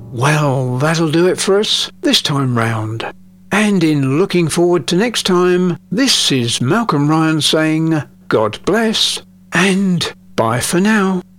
Well, that'll do it for us this time round. And in looking forward to next time, this is Malcolm Ryan saying God bless and bye for now.